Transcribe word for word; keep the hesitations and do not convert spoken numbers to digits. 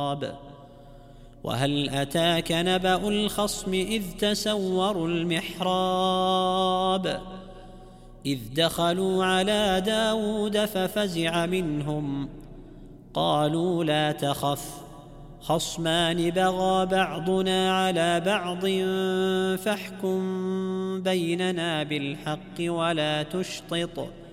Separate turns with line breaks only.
وهل أتاك نبأ الخصم إذ تسوروا المحراب إذ دخلوا على داود ففزع منهم قالوا لا تخف خصمان بغى بعضنا على بعض فاحكم بيننا بالحق ولا تشطط